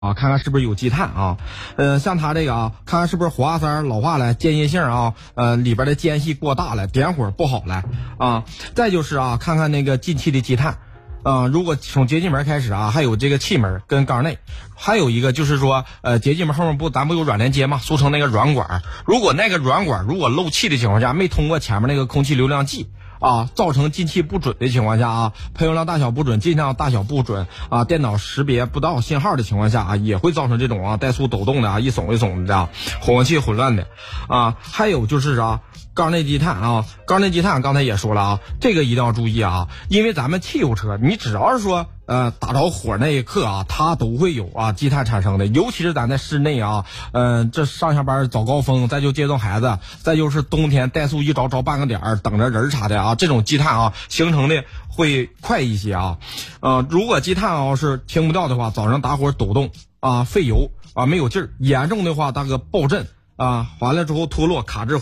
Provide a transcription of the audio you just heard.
啊，看看是不是有积碳啊，像它这个啊，看看是不是活化塞老化了，间歇性啊，里边的间隙过大了，点火不好了啊。再就是啊，看看那个进气的积碳，如果从节气门开始啊，还有这个气门跟缸内，还有一个就是说，节气门后面咱不有软连接吗？俗称那个软管，如果那个软管如果漏气的情况下，没通过前面那个空气流量计。造成进气不准的情况下啊，喷油量大小不准，进量大小不准啊，电脑识别不到信号的情况下啊，也会造成这种怠速抖动的一耸一耸的混合气混乱的还有就是缸内积碳缸内积碳刚才也说了这个一定要注意因为咱们汽油车，你只要是说打着火那一刻它都会有积碳产生的，尤其是咱在室内这上下班早高峰，再就接送孩子，再就是冬天怠速一着半个点等着人啥的这种积碳形成的会快一些如果积碳是清不掉的话，早上打火抖动费油没有劲儿，严重的话大个爆震完了之后脱落卡滞。